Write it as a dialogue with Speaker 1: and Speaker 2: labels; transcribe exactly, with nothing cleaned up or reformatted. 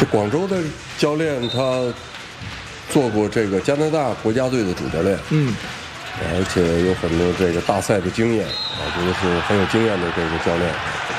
Speaker 1: 这广州的教练他做过这个加拿大国家队的主教练，
Speaker 2: 嗯，
Speaker 1: 而且有很多这个大赛的经验啊，觉得是很有经验的这个教练。